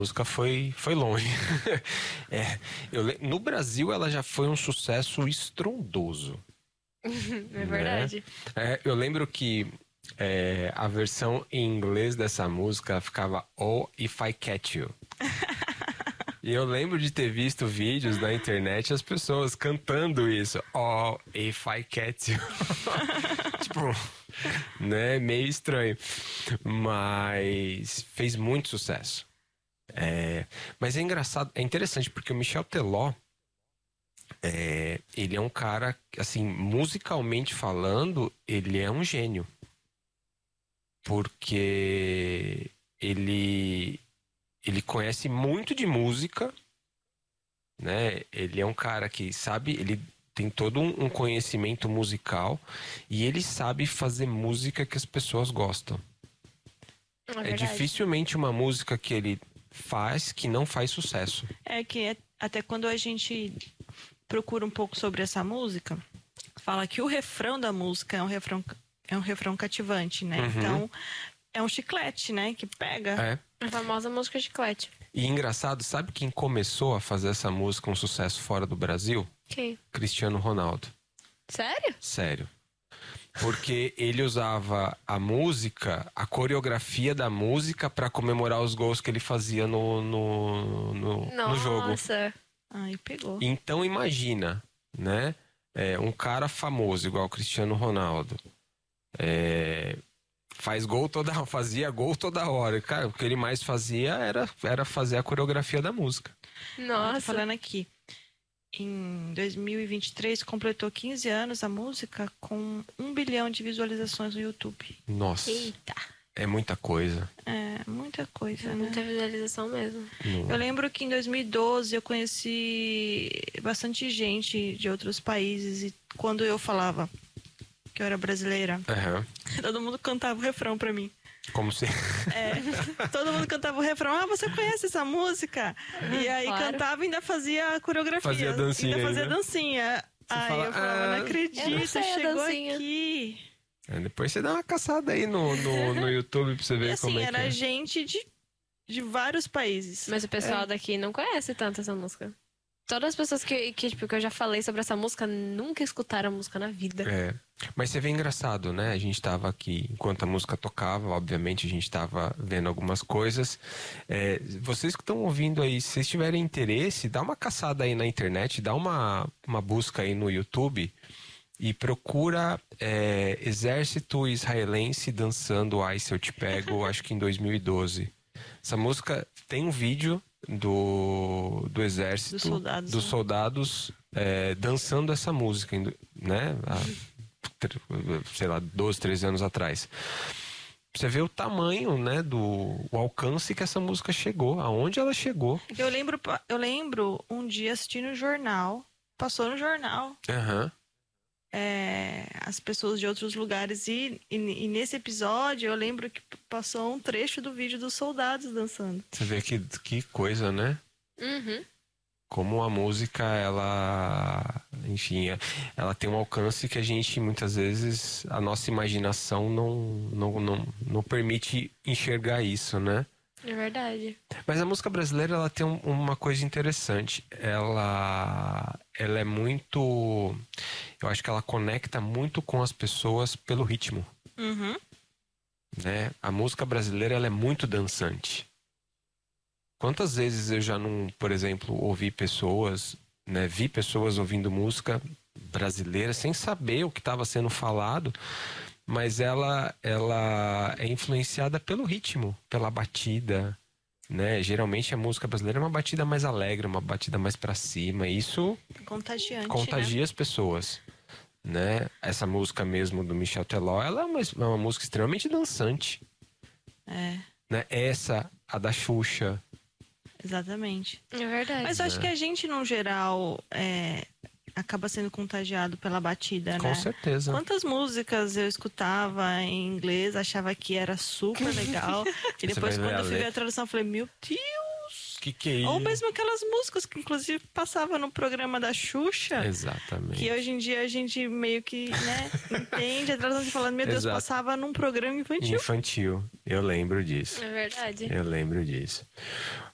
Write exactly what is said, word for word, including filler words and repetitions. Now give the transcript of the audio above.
música foi, foi longe. É, eu, le- no Brasil ela já foi um sucesso estrondoso. É verdade. Né? É, eu lembro que é, a versão em inglês dessa música ficava Oh, If I Catch You. E eu lembro de ter visto vídeos na internet as pessoas cantando isso. Oh, if I catch you. Tipo, né? Meio estranho. Mas fez muito sucesso. É, mas é engraçado, é interessante porque o Michel Teló, é, ele é um cara, assim, musicalmente falando, ele é um gênio. Porque ele, ele conhece muito de música, né? Ele é um cara que sabe, ele tem todo um, um conhecimento musical e ele sabe fazer música que as pessoas gostam. É É verdade. dificilmente uma música que ele faz que não faz sucesso. É que é- até quando a gente procura um pouco sobre essa música, fala que o refrão da música é um refrão, é um refrão cativante, né? Uhum. Então, é um chiclete, né? Que pega. É. A famosa música chiclete. E engraçado, sabe quem começou a fazer essa música um sucesso fora do Brasil? Quem? Cristiano Ronaldo. Sério? Sério. Porque ele usava a música, a coreografia da música pra comemorar os gols que ele fazia no, no, no, no jogo. Nossa. Aí pegou. Então imagina, né? É, um cara famoso igual o Cristiano Ronaldo. É, faz gol toda, fazia gol toda hora. Cara, o que ele mais fazia era, era fazer a coreografia da música. Tô Nossa. falando aqui. Em dois mil e vinte e três, completou quinze anos a música com um bilhão de visualizações no YouTube. Nossa, Eita. é muita coisa. É, muita coisa, né? Muita visualização mesmo. Não- Eu lembro que em dois mil e doze eu conheci bastante gente de outros países e quando eu falava que eu era brasileira, Aham. todo mundo cantava o refrão pra mim. Como se... É, todo mundo cantava o refrão. Ah, você conhece essa música? E aí Claro. cantava e ainda fazia a coreografia. Fazia dancinha Ainda fazia ainda. dancinha. Aí fala, eu falava, "Ah, não eu acredito, não sei a chegou dancinha." aqui. É, depois você dá uma caçada aí no, no, no YouTube pra você ver E como assim, é que era é. gente de, de vários países. Mas o pessoal daqui não conhece tanto essa música. Todas as pessoas que, que, tipo, que eu já falei sobre essa música nunca escutaram a música na vida. É. Mas você vê engraçado, né? A gente tava aqui, enquanto a música tocava, obviamente a gente tava vendo algumas coisas. É, vocês que estão ouvindo aí, se vocês tiverem interesse, dá uma caçada aí na internet, dá uma, uma busca aí no YouTube e procura é, Exército Israelense dançando Ai Se Eu Te Pego, acho que em dois mil e doze. Essa música tem um vídeo do, do exército, Dos soldados, dos né? soldados é, dançando essa música, né? Há, tr- sei lá, doze, treze anos atrás. Você vê o tamanho, né, do o alcance que essa música chegou, aonde ela chegou. Eu lembro, pa- eu lembro um dia assistindo o jornal, passou no jornal, Aham. é, as pessoas de outros lugares e, e, e nesse episódio eu lembro que passou um trecho do vídeo dos soldados dançando. Você vê que, que coisa, né? Uhum. Como a música, ela, enfim, é- ela tem um alcance que a gente, muitas vezes, a nossa imaginação não, não, não, não permite enxergar isso, né? É verdade. Mas a música brasileira, ela tem um- uma coisa interessante. Ela, ela é muito... Eu acho que ela conecta muito com as pessoas pelo ritmo, Uhum. né? A música brasileira, ela é muito dançante. Quantas vezes eu já não, por exemplo, ouvi pessoas, né, vi pessoas ouvindo música brasileira sem saber o que estava sendo falado, mas ela, ela é influenciada pelo ritmo, pela batida, né? Geralmente a música brasileira é uma batida mais alegre, uma batida mais pra cima, e isso Contagiante, contagia as pessoas, né? Essa música mesmo do Michel Teló, ela é uma, é uma música extremamente dançante, né? né? Essa, a da Xuxa. É, exatamente. É verdade. Mas eu acho que a gente, no geral, é, acaba sendo contagiado pela batida, Com né? certeza. Quantas músicas eu escutava em inglês, achava que era super legal. E depois, vai ver quando a eu fui ver a letra. tradução, eu falei, meu Deus! Que que é isso? Ou mesmo aquelas músicas que, inclusive, passava no programa da Xuxa. Exatamente. Que hoje em dia a gente meio que, né, entende a tradução de falando, meu Deus, Exato. passava num programa infantil. Infantil. Eu lembro disso. É verdade. Eu lembro disso.